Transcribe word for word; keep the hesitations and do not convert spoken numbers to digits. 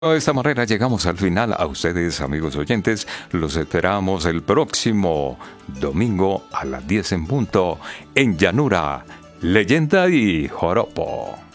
De esta manera llegamos al final. A ustedes, amigos oyentes, los esperamos el próximo domingo a las diez en punto en Llanura, Leyenda y Joropo.